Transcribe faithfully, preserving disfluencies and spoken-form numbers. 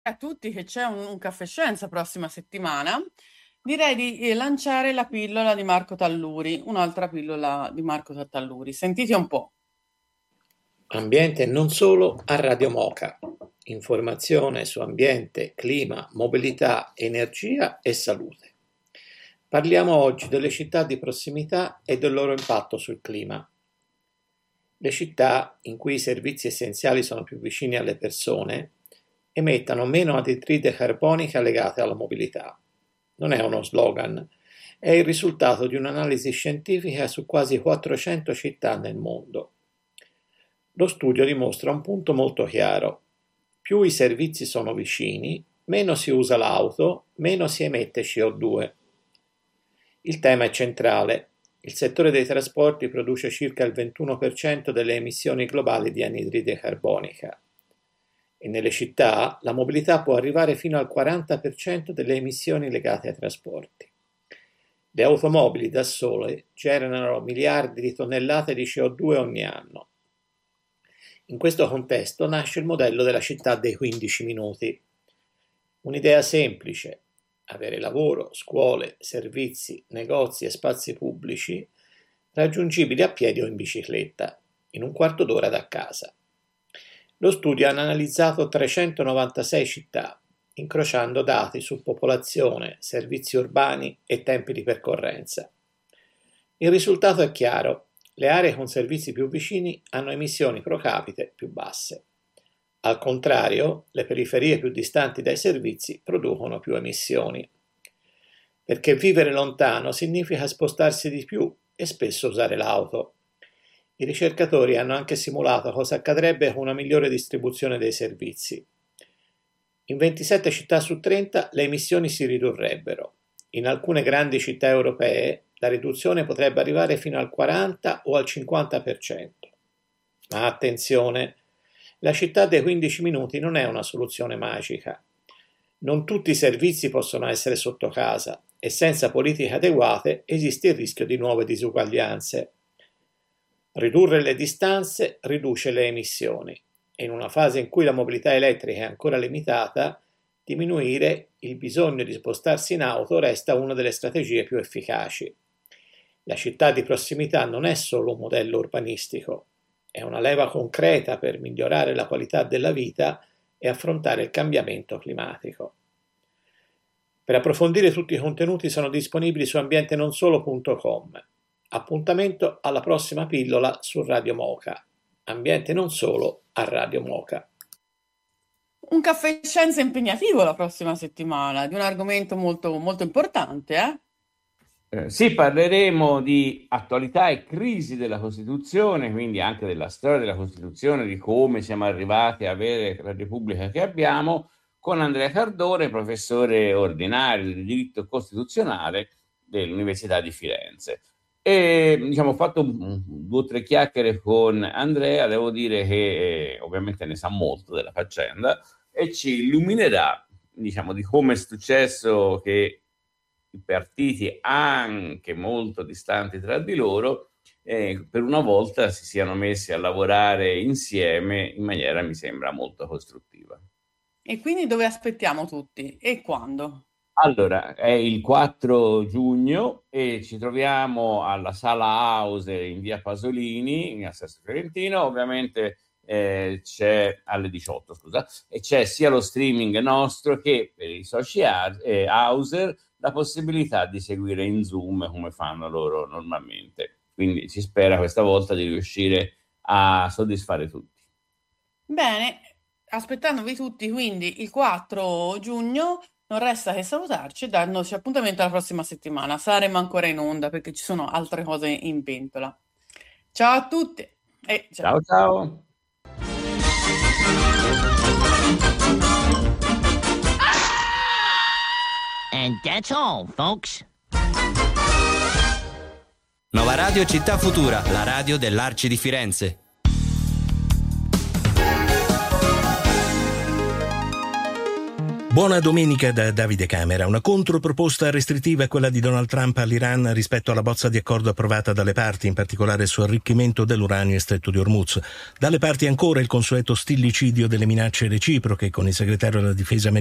A tutti che c'è un, un Caffè Scienza prossima settimana, direi di eh, lanciare la pillola di Marco Talluri, un'altra pillola di Marco Talluri. Sentite un po'. Ambiente e non solo a Radio Moca. Informazione su ambiente, clima, mobilità, energia e salute. Parliamo oggi delle città di prossimità e del loro impatto sul clima. Le città in cui i servizi essenziali sono più vicini alle persone emettano meno anidride carbonica legate alla mobilità. Non è uno slogan, è il risultato di un'analisi scientifica su quasi quattrocento città nel mondo. Lo studio dimostra un punto molto chiaro. Più i servizi sono vicini, meno si usa l'auto, meno si emette C O due. Il tema è centrale. Il settore dei trasporti produce circa il ventuno per cento delle emissioni globali di anidride carbonica. E nelle città la mobilità può arrivare fino al quaranta per cento delle emissioni legate ai trasporti. Le automobili da sole generano miliardi di tonnellate di C O due ogni anno. In questo contesto nasce il modello della città dei quindici minuti. Un'idea semplice: avere lavoro, scuole, servizi, negozi e spazi pubblici raggiungibili a piedi o in bicicletta, in un quarto d'ora da casa. Lo studio ha analizzato trecentonovantasei città, incrociando dati su popolazione, servizi urbani e tempi di percorrenza. Il risultato è chiaro: le aree con servizi più vicini hanno emissioni pro capite più basse. Al contrario, le periferie più distanti dai servizi producono più emissioni. Perché vivere lontano significa spostarsi di più e spesso usare l'auto. I ricercatori hanno anche simulato cosa accadrebbe con una migliore distribuzione dei servizi. In ventisette città su trenta le emissioni si ridurrebbero. In alcune grandi città europee la riduzione potrebbe arrivare fino al quaranta o al cinquanta per cento. Ma attenzione, la città dei quindici minuti non è una soluzione magica. Non tutti i servizi possono essere sotto casa e senza politiche adeguate esiste il rischio di nuove disuguaglianze. Ridurre le distanze riduce le emissioni e in una fase in cui la mobilità elettrica è ancora limitata, diminuire il bisogno di spostarsi in auto resta una delle strategie più efficaci. La città di prossimità non è solo un modello urbanistico, è una leva concreta per migliorare la qualità della vita e affrontare il cambiamento climatico. Per approfondire tutti i contenuti sono disponibili su ambiente non solo punto com. Appuntamento alla prossima pillola su Radio Moca. Ambiente non solo a Radio Moca. Un Caffè Scienza impegnativo la prossima settimana, di un argomento molto, molto importante, eh? Eh, sì, parleremo di attualità e crisi della Costituzione, quindi anche della storia della Costituzione, di come siamo arrivati a avere la Repubblica che abbiamo, con Andrea Cardone, professore ordinario di diritto costituzionale dell'Università di Firenze. E diciamo, ho fatto un, due o tre chiacchiere con Andrea, devo dire che eh, ovviamente ne sa molto della faccenda e ci illuminerà, diciamo, di come è successo che i partiti, anche molto distanti tra di loro, eh, per una volta si siano messi a lavorare insieme in maniera, mi sembra, molto costruttiva. E quindi dove aspettiamo tutti? E quando? Allora, è il quattro giugno e ci troviamo alla Sala Hauser in via Pasolini, a Sesto Fiorentino. Ovviamente eh, c'è alle diciotto, scusa, e c'è sia lo streaming nostro che per i soci eh, Hauser la possibilità di seguire in Zoom come fanno loro normalmente. Quindi si spera questa volta di riuscire a soddisfare tutti. Bene, aspettandovi tutti quindi il quattro giugno, non resta che salutarci e darci appuntamento alla prossima settimana. Saremo ancora in onda perché ci sono altre cose in pentola. Ciao a tutti! E ciao ciao! And that's all, folks. Nova Radio Città Futura, la radio dell'Arci di Firenze. Buona domenica da Davide Camera. Una controproposta restrittiva è quella di Donald Trump all'Iran rispetto alla bozza di accordo approvata dalle parti, in particolare su arricchimento dell'uranio e Stretto di Hormuz. Dalle parti ancora il consueto stillicidio delle minacce reciproche, con il segretario della difesa americano